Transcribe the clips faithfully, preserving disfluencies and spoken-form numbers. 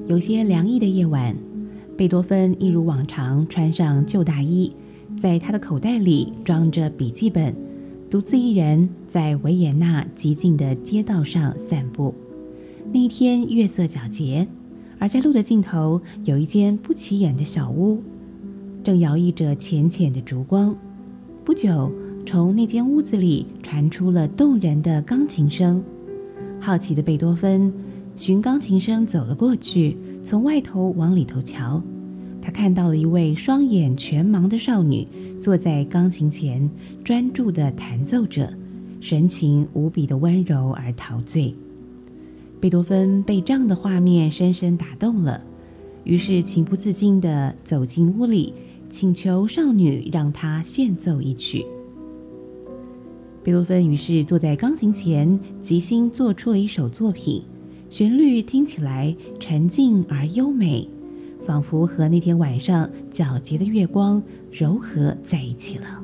有些凉意的夜晚，贝多芬一如往常穿上旧大衣，在他的口袋里装着笔记本，独自一人在维也纳寂静的街道上散步。那一天月色皎洁，而在路的尽头有一间不起眼的小屋，正摇曳着浅浅的烛光。不久，从那间屋子里传出了动人的钢琴声。好奇的贝多芬循钢琴声走了过去，从外头往里头瞧。他看到了一位双眼全盲的少女坐在钢琴前，专注地弹奏着，神情无比的温柔而陶醉。贝多芬被这样的画面深深打动了，于是情不自禁地走进屋里，请求少女让他献奏一曲。贝多芬于是坐在钢琴前，即兴做出了一首作品，旋律听起来沉静而优美，仿佛和那天晚上皎洁的月光柔合在一起了。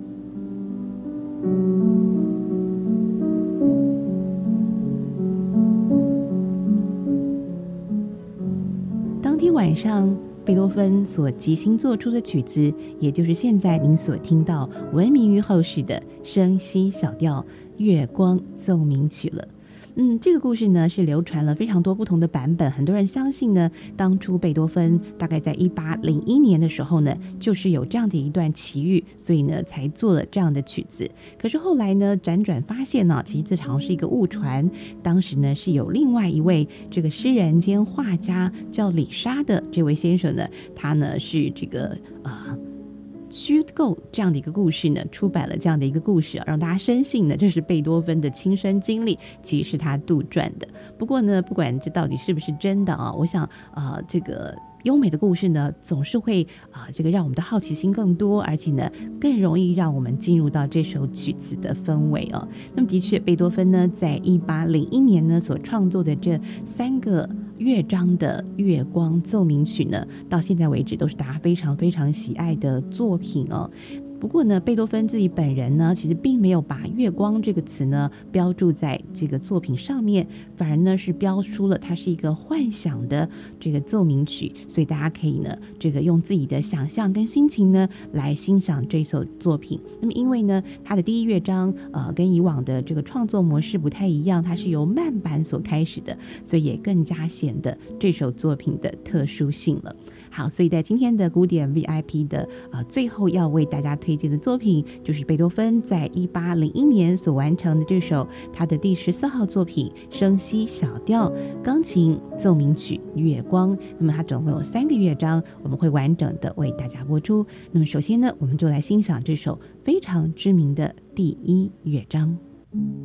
当天晚上，贝多芬所即兴做出的曲子，也就是现在您所听到闻名于后世的升 C 小调月光奏鸣曲了。嗯，这个故事呢是流传了非常多不同的版本，很多人相信呢，当初贝多芬大概在一八零一年的时候呢，就是有这样的一段奇遇，所以呢才做了这样的曲子。可是后来呢，辗转发现呢，其实这好像是一个误传。当时呢是有另外一位这个诗人兼画家叫李莎的这位先生呢，他呢是这个呃。虚构这样的一个故事呢，出版了这样的一个故事，让大家深信呢，这是贝多芬的亲身经历，其实是他杜撰的。不过呢，不管这到底是不是真的啊，我想啊、呃，这个优美的故事呢，总是会啊、呃，这个让我们的好奇心更多，而且呢，更容易让我们进入到这首曲子的氛围哦。那么，的确，贝多芬呢，在一八零一年呢所创作的这三个乐章的月光奏鸣曲呢，到现在为止都是大家非常非常喜爱的作品哦。不过呢，贝多芬自己本人呢，其实并没有把月光这个词呢标注在这个作品上面，反而呢是标出了它是一个幻想的这个奏鸣曲，所以大家可以呢这个用自己的想象跟心情呢来欣赏这首作品。那么因为呢它的第一乐章呃跟以往的这个创作模式不太一样，它是由慢板所开始的，所以也更加显得这首作品的特殊性了。好，所以在今天的古典 V I P 的呃最后要为大家推荐的作品，就是贝多芬在一八零一年所完成的这首他的第十四号作品升 C 小调钢琴奏鸣曲《月光》。那么它总共有三个乐章，我们会完整的为大家播出。那么首先呢，我们就来欣赏这首非常知名的第一乐章。